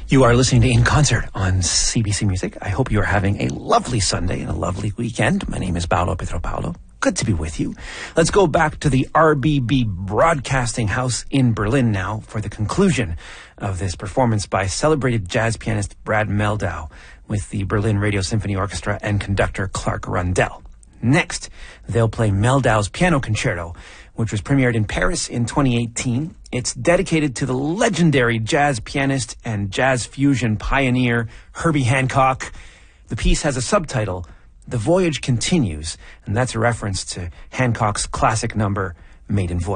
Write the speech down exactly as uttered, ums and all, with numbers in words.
You are listening to In Concert on C B C Music. I hope you are having a lovely Sunday and a lovely weekend. My name is Paolo Petropaulo. Good to be with you. Let's go back to the R B B Broadcasting House in Berlin now for the conclusion of this performance by celebrated jazz pianist Brad Mehldau with the Berlin Radio Symphony Orchestra and conductor Clark Rundell. Next, they'll play Mehldau's Piano Concerto, which was premiered in Paris in twenty eighteen. It's dedicated to the legendary jazz pianist and jazz fusion pioneer Herbie Hancock. The piece has a subtitle, The Voyage Continues, and that's a reference to Hancock's classic number, Maiden Voyage.